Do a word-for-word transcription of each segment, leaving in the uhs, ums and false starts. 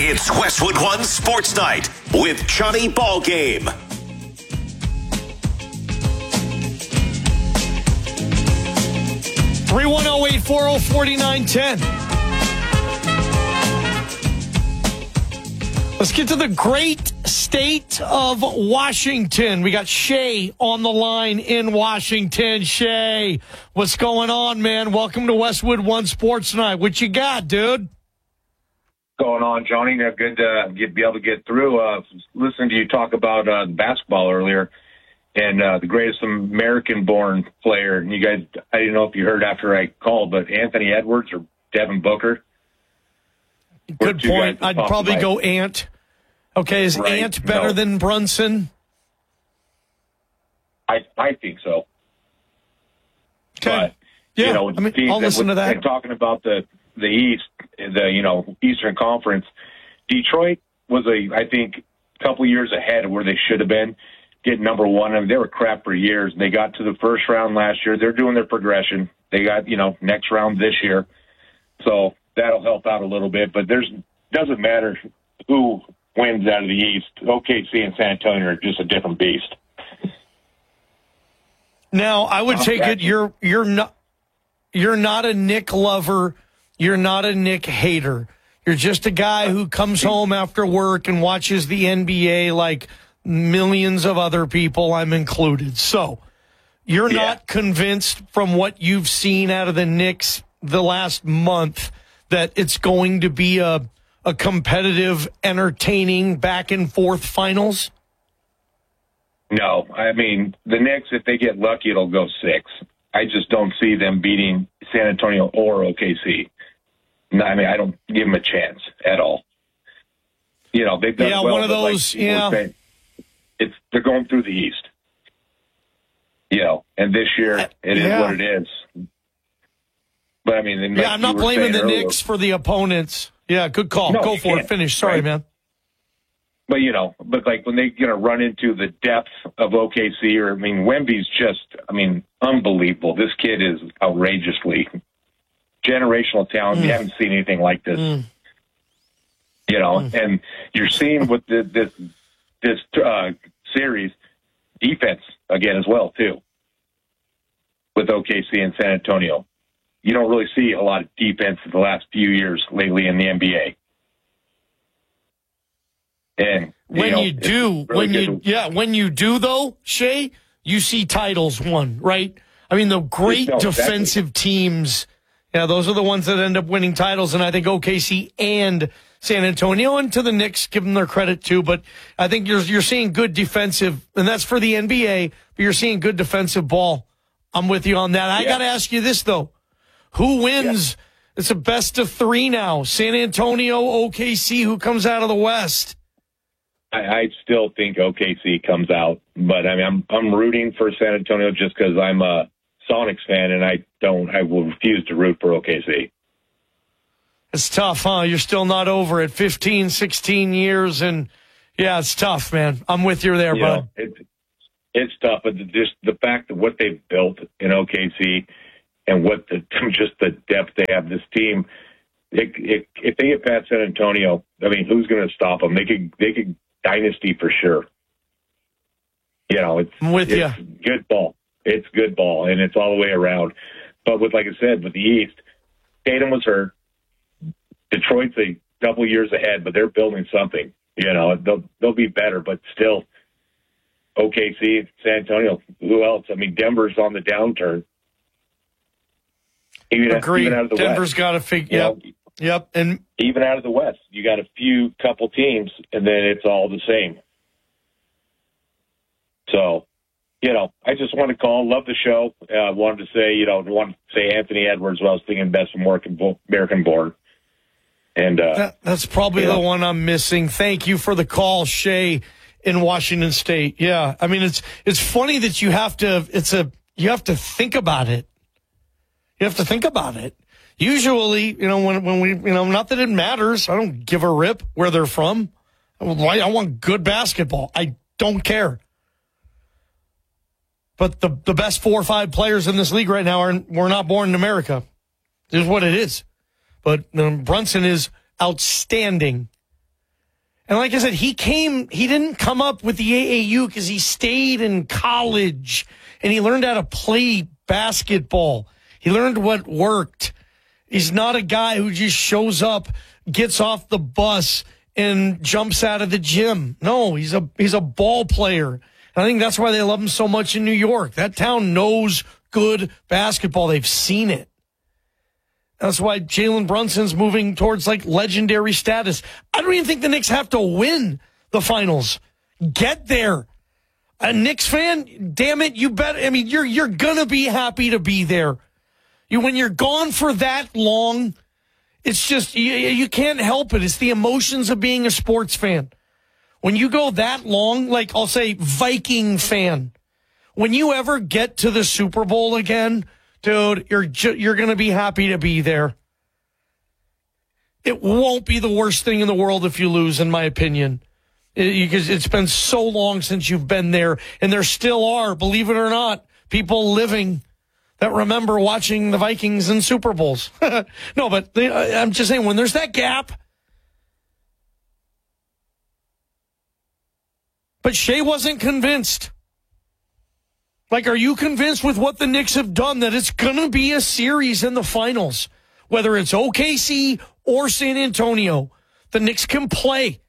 It's Westwood One Sports Night with Johnny Ballgame. three one zero, eight four zero, four nine one zero. Let's get to the great state of Washington. We got Shay on the line in Washington. Shay, what's going on, man? Welcome to Westwood One Sports Night. What you got, dude? Going on, Johnny? Good to get, be able to get through. Uh, listening to you talk about uh, basketball earlier. And uh, the greatest American-born player, and you guys, I didn't know if you heard after I called, but Anthony Edwards or Devin Booker. Good point. I'd probably go Ant. Okay, is right. Ant better no. than Brunson? I I think so. Okay. But, yeah, you know, I mean, I'll listen to that. And talking about the, the East, the, you know, Eastern Conference, Detroit was, a I think, a couple years ahead of where they should have been. Get number one. I mean, they were crap for years. They got to the first round last year. They're doing their progression. They got, you know, next round this year. So that'll help out a little bit. But there's doesn't matter who wins out of the East. O K C and San Antonio are just a different beast. Now, I would take it you're you're not you're not a Nick lover. You're not a Nick hater. You're just a guy who comes home after work and watches the N B A like millions of other people, I'm included. So you're yeah. not convinced from what you've seen out of the Knicks the last month that it's going to be a, a competitive, entertaining, back-and-forth finals? No. I mean, the Knicks, if they get lucky, it'll go six. I just don't see them beating San Antonio or O K C. No, I mean, I don't give them a chance at all. You know, they've done yeah, well, one of those, like, yeah. It's they're going through the East, you know, and this year it is yeah. what it is. But I mean, yeah, I'm not blaming the earlier, Knicks for the opponents. Yeah, good call. No, Go for can't. it. Finish. Sorry, right? man. But you know, but like when they're gonna run into the depth of O K C, or I mean, Wemby's just, I mean, unbelievable. This kid is outrageously generational talent. Mm. You haven't seen anything like this. Mm. You know, mm. and you're seeing with the, this. This uh, series, defense again as well too, with O K C and San Antonio. You don't really see a lot of defense in the last few years lately in the N B A. And when you, know, you do, really when you to, yeah, when you do though, Shay, you see titles won, right? I mean, the great no, defensive exactly. teams, yeah, those are the ones that end up winning titles, and I think O K C and San Antonio, and to the Knicks, give them their credit too. But I think you're you're seeing good defensive, and that's for the N B A. But you're seeing good defensive ball. I'm with you on that. I yeah. got to ask you this though: who wins? Yeah. It's a best of three now. San Antonio, O K C. Who comes out of the West? I, I still think O K C comes out, but I mean, I'm I'm rooting for San Antonio just because I'm a Sonics fan, and I don't. I will refuse to root for O K C. It's tough, huh? You're still not over it. fifteen, sixteen years, and yeah, it's tough, man. I'm with you there, you bud. Know, it's, it's tough, but just the fact that what they've built in O K C and what the just the depth they have, this team, it, it, if they get past San Antonio, I mean, who's going to stop them? They could, they could dynasty for sure. You know, it's, I'm with it's you. good ball. It's good ball, and it's all the way around. But with, like I said, with the East, Tatum was hurt. Detroit's a couple years ahead, but they're building something. You know, they'll they'll be better, but still, O K C, San Antonio, who else? I mean, Denver's on the downturn. Even, Agreed. Even out of the Denver's West, got to figure. Yep. Know, yep. And even out of the West, you got a few couple teams, and then it's all the same. So, you know, I just want to call. Love the show. I uh, wanted to say, you know, wanted to say Anthony Edwards. Well, I was thinking best American born. And uh, that, that's probably yeah. the one I'm missing. Thank you for the call, Shay, in Washington State. Yeah, I mean, it's it's funny that you have to. It's a you have to think about it. You have to think about it. Usually, you know, when when we, you know, not that it matters. I don't give a rip where they're from. I want good basketball. I don't care. But the the best four or five players in this league right now are were not born in America. This is what it is. But um, Brunson is outstanding. And like I said, he came, he didn't come up with the A A U because he stayed in college and he learned how to play basketball. He learned what worked. He's not a guy who just shows up, gets off the bus, and jumps out of the gym. No, he's a he's a ball player. I think that's why they love him so much in New York. That town knows good basketball. They've seen it. That's why Jalen Brunson's moving towards like legendary status. I don't even think the Knicks have to win the finals. Get there. A Knicks fan, damn it, you bet. I mean, you're you're gonna be happy to be there. You when you're gone for that long, it's just you, you can't help it. It's the emotions of being a sports fan. When you go that long, like I'll say Viking fan, when you ever get to the Super Bowl again, dude, you're ju- you're going to be happy to be there. It won't be the worst thing in the world if you lose, in my opinion, because it, it's been so long since you've been there, and there still are, believe it or not, people living that remember watching the Vikings in Super Bowls. No, but they, I'm just saying, when there's that gap. But Shea wasn't convinced. Like, are you convinced with what the Knicks have done that it's going to be a series in the finals? Whether it's O K C or San Antonio, the Knicks can play.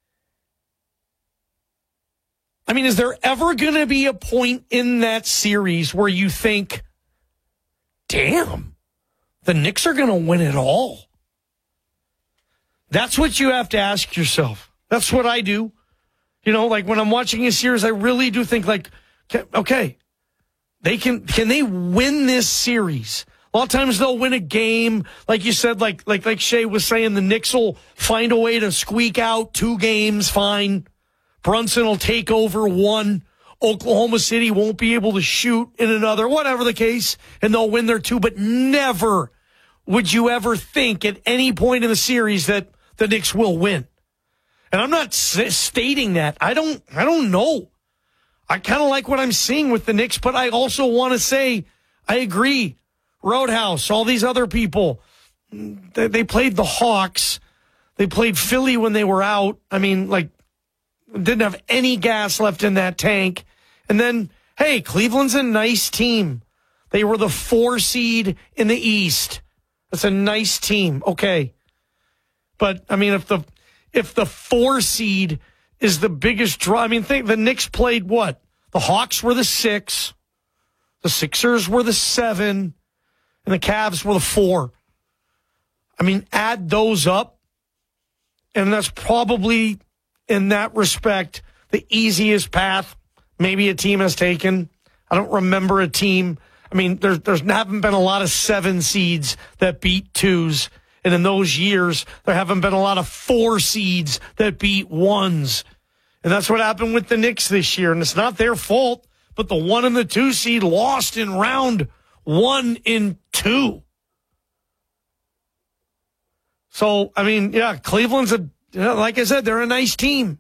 I mean, is there ever going to be a point in that series where you think, damn, the Knicks are going to win it all? That's what you have to ask yourself. That's what I do. You know, like when I'm watching a series, I really do think like, okay, they can, can they win this series? A lot of times they'll win a game. Like you said, like, like, like Shea was saying, the Knicks will find a way to squeak out two games. Fine. Brunson will take over one. Oklahoma City won't be able to shoot in another, whatever the case, and they'll win their two. But never would you ever think at any point in the series that the Knicks will win. And I'm not stating that. I don't, I don't know. I kind of like what I'm seeing with the Knicks, but I also want to say, I agree. Roadhouse, all these other people, they, they played the Hawks. They played Philly when they were out. I mean, like, didn't have any gas left in that tank. And then, hey, Cleveland's a nice team. They were the four seed in the East. That's a nice team. Okay. But, I mean, if the if the four seed is the biggest draw, I mean, think the Knicks played what? The Hawks were the six. The Sixers were the seven. And the Cavs were the four. I mean, add those up. And that's probably, in that respect, the easiest path maybe a team has taken. I don't remember a team. I mean, there's there's haven't been a lot of seven seeds that beat twos. And in those years, there haven't been a lot of four seeds that beat ones. And that's what happened with the Knicks this year. And it's not their fault, but the one and the two seed lost in round one and two. So, I mean, yeah, Cleveland's a, you know, like I said, they're a nice team.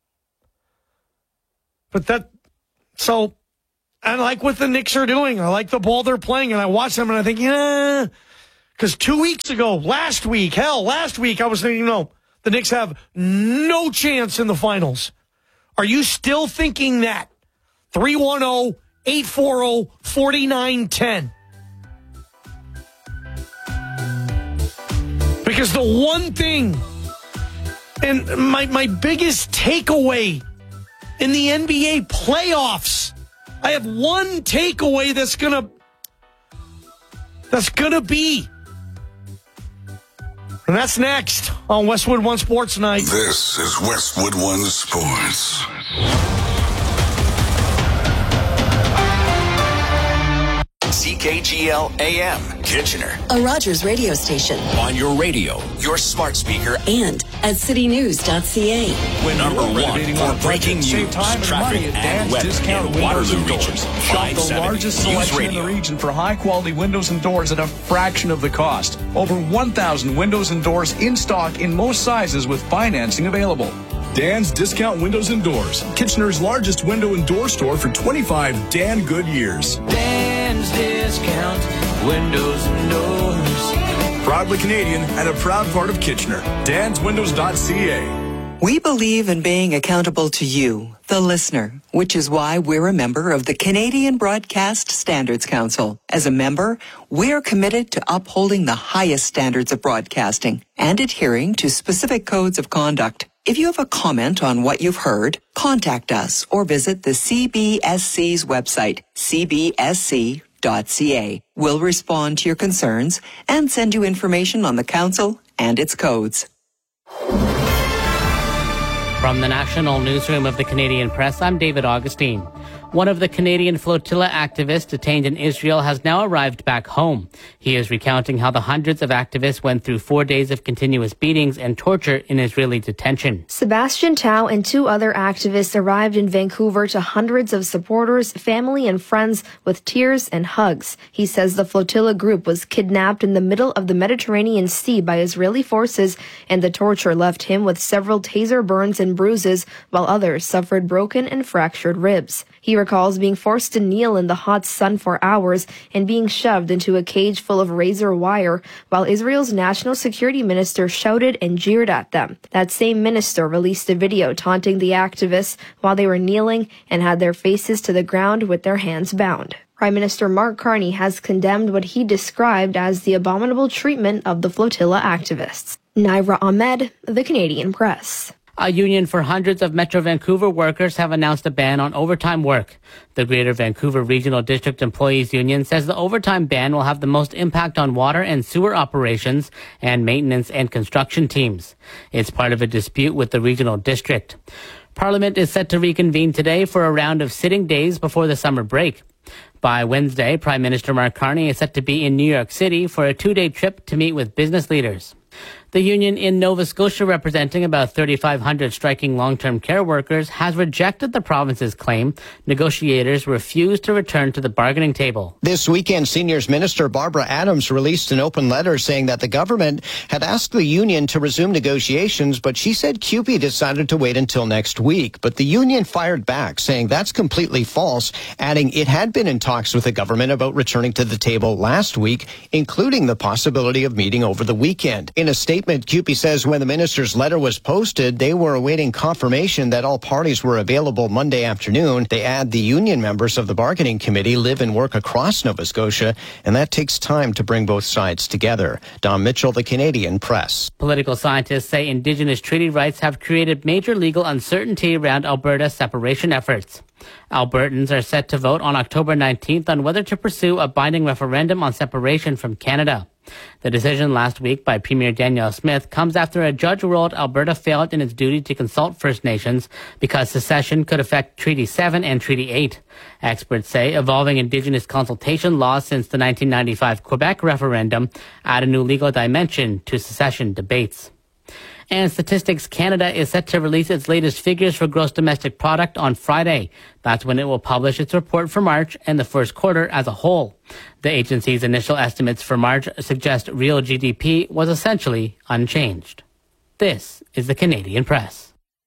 But that, so, I like what the Knicks are doing. I like the ball they're playing, and I watch them and I think, yeah, because two weeks ago, last week, hell, last week, I was thinking, no, the Knicks have no chance in the finals. Are you still thinking that? three one zero, eight four zero, four nine one zero. Because the one thing, and my, my biggest takeaway in the N B A playoffs, I have one takeaway that's gonna that's gonna be, and that's next on Westwood One Sports Night. This is Westwood One Sports. C K G L A M, Kitchener. A Rogers radio station. On your radio, your smart speaker, and at city news dot c a. When number one for breaking news, traffic, and weather in Waterloo region. Shop the largest selection in the region for high-quality windows and doors at a fraction of the cost. Over one thousand windows and doors in stock in most sizes with financing available. Dan's Discount Windows and Doors, Kitchener's largest window and door store for twenty-five Dan good years. Dan's Discount Windows and Doors. Proudly Canadian and a proud part of Kitchener. dans windows dot c a. We believe in being accountable to you, the listener, which is why we're a member of the Canadian Broadcast Standards Council. As a member, we're committed to upholding the highest standards of broadcasting and adhering to specific codes of conduct. If you have a comment on what you've heard, contact us or visit the C B S C's website, c b s c dot c a. We'll respond to your concerns and send you information on the council and its codes. From the National Newsroom of the Canadian Press, I'm David Augustine. One of the Canadian flotilla activists detained in Israel has now arrived back home. He is recounting how the hundreds of activists went through four days of continuous beatings and torture in Israeli detention. Sebastian Tao and two other activists arrived in Vancouver to hundreds of supporters, family, and friends with tears and hugs. He says the flotilla group was kidnapped in the middle of the Mediterranean Sea by Israeli forces, and the torture left him with several taser burns and bruises, while others suffered broken and fractured ribs. He recalls being forced to kneel in the hot sun for hours and being shoved into a cage full of razor wire while Israel's national security minister shouted and jeered at them. That same minister released a video taunting the activists while they were kneeling and had their faces to the ground with their hands bound. Prime Minister Mark Carney has condemned what he described as the abominable treatment of the flotilla activists. Naira Ahmed, The Canadian Press. A union for hundreds of Metro Vancouver workers have announced a ban on overtime work. The Greater Vancouver Regional District Employees Union says the overtime ban will have the most impact on water and sewer operations and maintenance and construction teams. It's part of a dispute with the regional district. Parliament is set to reconvene today for a round of sitting days before the summer break. By Wednesday, Prime Minister Mark Carney is set to be in New York City for a two-day trip to meet with business leaders. The union in Nova Scotia, representing about thirty-five hundred striking long-term care workers, has rejected the province's claim negotiators refused to return to the bargaining table. This weekend, Seniors Minister Barbara Adams released an open letter saying that the government had asked the union to resume negotiations, but she said C U P E decided to wait until next week. But the union fired back, saying that's completely false, adding it had been in talks with the government about returning to the table last week, including the possibility of meeting over the weekend. In a statement, C U P E says when the minister's letter was posted, they were awaiting confirmation that all parties were available Monday afternoon. They add the union members of the bargaining committee live and work across Nova Scotia, and that takes time to bring both sides together. Don Mitchell, The Canadian Press. Political scientists say Indigenous treaty rights have created major legal uncertainty around Alberta's separation efforts. Albertans are set to vote on October nineteenth on whether to pursue a binding referendum on separation from Canada. The decision last week by Premier Danielle Smith comes after a judge ruled Alberta failed in its duty to consult First Nations because secession could affect Treaty seven and Treaty eight. Experts say evolving Indigenous consultation laws since the nineteen ninety-five Quebec referendum add a new legal dimension to secession debates. And Statistics Canada is set to release its latest figures for gross domestic product on Friday. That's when it will publish its report for March and the first quarter as a whole. The agency's initial estimates for March suggest real G D P was essentially unchanged. This is the Canadian Press.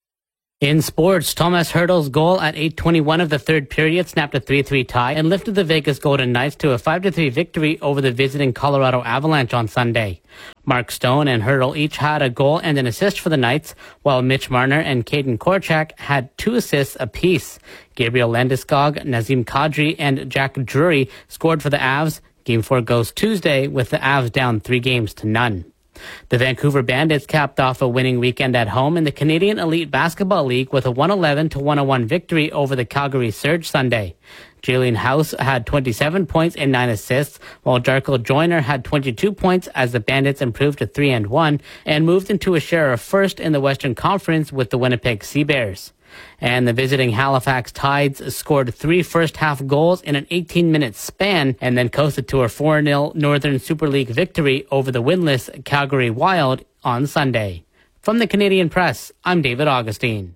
In sports, Thomas Hertl's goal at eight twenty-one of the third period snapped a three three tie and lifted the Vegas Golden Knights to a five to three victory over the visiting Colorado Avalanche on Sunday. Mark Stone and Hertl each had a goal and an assist for the Knights, while Mitch Marner and Caden Korchak had two assists apiece. Gabriel Landeskog, Nazem Kadri, and Jack Drury scored for the Avs. Game four goes Tuesday with the Avs down three games to none. The Vancouver Bandits capped off a winning weekend at home in the Canadian Elite Basketball League with a one eleven to one oh one victory over the Calgary Surge Sunday. Julian House had twenty-seven points and nine assists, while Darko Joyner had twenty-two points as the Bandits improved to three and one and moved into a share of first in the Western Conference with the Winnipeg Sea Bears. And the visiting Halifax Tides scored three first-half goals in an eighteen-minute span and then coasted to a four nil Northern Super League victory over the winless Calgary Wild on Sunday. From the Canadian Press, I'm David Augustine.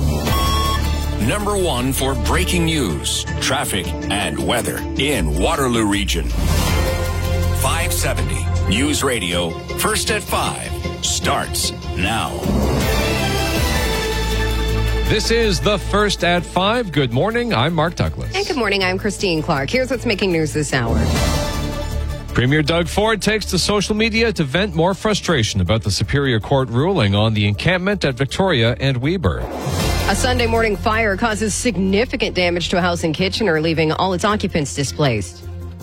Number one for breaking news, traffic, and weather in Waterloo Region. five seventy News Radio, First at five, starts now. This is the First at five. Good morning. I'm Mark Douglas. And good morning. I'm Christine Clark. Here's what's making news this hour. Premier Doug Ford takes to social media to vent more frustration about the Superior Court ruling on the encampment at Victoria and Weber. A Sunday morning fire causes significant damage to a house in Kitchener, leaving all its occupants displaced.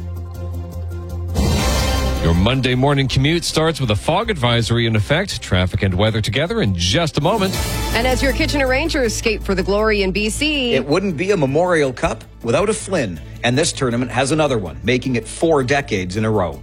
Your Monday morning commute starts with a fog advisory in effect. Traffic and weather together in just a moment. And as your Kitchener Rangers skate for the glory in B C, it wouldn't be a Memorial Cup without a Flynn. And this tournament has another one, making it four decades in a row.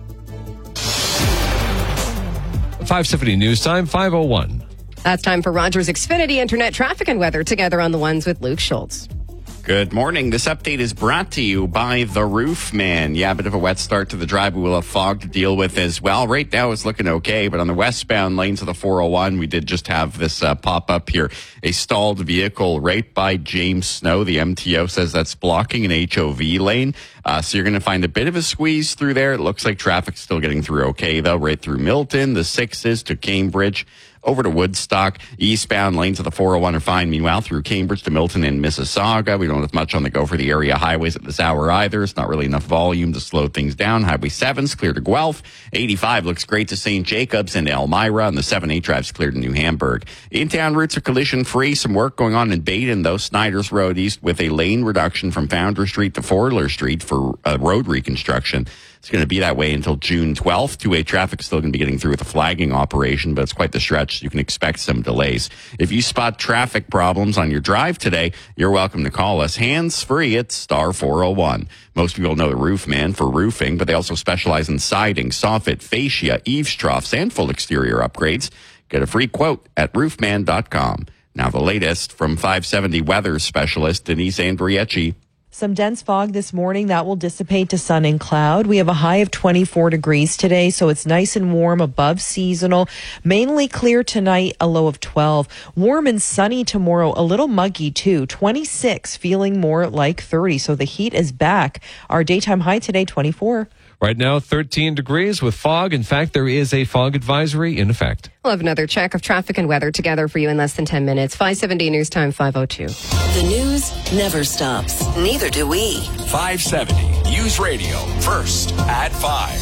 five seventy News Time, five oh one. That's time for Rogers Xfinity Internet traffic and weather together on the ones with Luke Schultz. Good morning. This update is brought to you by The Roof Man. Yeah, a bit of a wet start to the drive. We will have fog to deal with as well. Right now it's looking okay, but on the westbound lanes of the four oh one, we did just have this uh, pop up here. A stalled vehicle right by James Snow. The M T O says that's blocking an H O V lane. Uh, so you're going to find a bit of a squeeze through there. It looks like traffic's still getting through okay, though, right through Milton, the sixes to Cambridge, over to Woodstock. Eastbound lanes of the four oh one are fine. Meanwhile, through Cambridge to Milton and Mississauga, we don't have much on the go for the area highways at this hour either. It's not really enough volume to slow things down. Highway seven's clear to Guelph. eighty-five looks great to Saint Jacobs and Elmira, and the seven eight drive's clear to New Hamburg. In-town routes are collision-free. Some work going on in Baden, though. Snyder's Road East with a lane reduction from Founder Street to Fordler Street for uh, road reconstruction. It's going to be that way until June twelfth. Two-way traffic is still going to be getting through with a flagging operation, but it's quite the stretch. You can expect some delays. If you spot traffic problems on your drive today, you're welcome to call us. Hands-free at star four oh one. Most people know the Roof Man for roofing, but they also specialize in siding, soffit, fascia, eaves troughs, and full exterior upgrades. Get a free quote at roofman dot com. Now the latest from five seventy weather specialist Denise Andriecci. Some dense fog this morning that will dissipate to sun and cloud. We have a high of twenty-four degrees today, so it's nice and warm, above seasonal. Mainly clear tonight, a low of twelve. Warm and sunny tomorrow, a little muggy too. twenty-six, feeling more like thirty, so the heat is back. Our daytime high today, twenty-four. Right now, thirteen degrees with fog. In fact, there is a fog advisory in effect. We'll have another check of traffic and weather together for you in less than ten minutes. five seventy News Time, five oh two. The news never stops. Neither do we. five seventy News Radio. First at five.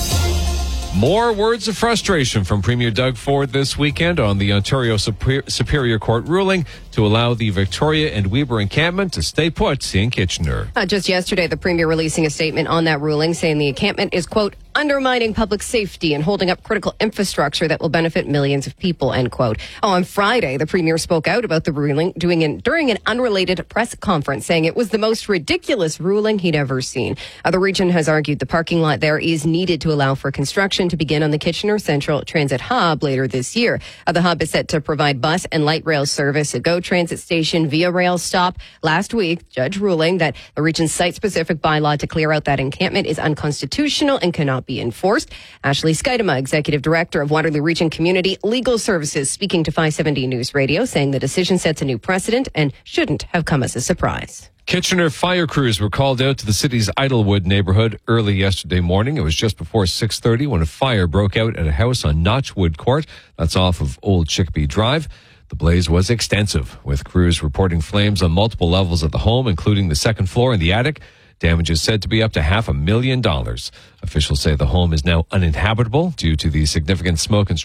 More words of frustration from Premier Doug Ford this weekend on the Ontario Superior Court ruling to allow the Victoria and Weber encampment to stay put in Kitchener. Uh, just yesterday, the Premier releasing a statement on that ruling saying the encampment is, quote, undermining public safety and holding up critical infrastructure that will benefit millions of people, end quote. Oh, on Friday, the Premier spoke out about the ruling doing an, during an unrelated press conference, saying it was the most ridiculous ruling he'd ever seen. Uh, the region has argued the parking lot there is needed to allow for construction to begin on the Kitchener Central Transit Hub later this year. Uh, the hub is set to provide bus and light rail service at GO Transit Station via rail stop. Last week, judge ruling that the region's site-specific bylaw to clear out that encampment is unconstitutional and cannot be enforced. Ashley Skidema, Executive Director of Waterloo Region Community Legal Services, speaking to five seventy News Radio, saying the decision sets a new precedent and shouldn't have come as a surprise. Kitchener fire crews were called out to the city's Idlewood neighborhood early yesterday morning. It was just before six thirty when a fire broke out at a house on Notchwood Court. That's off of Old Chickabee Drive. The blaze was extensive, with crews reporting flames on multiple levels of the home, including the second floor and the attic. Damage is said to be up to half a million dollars. Officials say the home is now uninhabitable due to the significant smoke and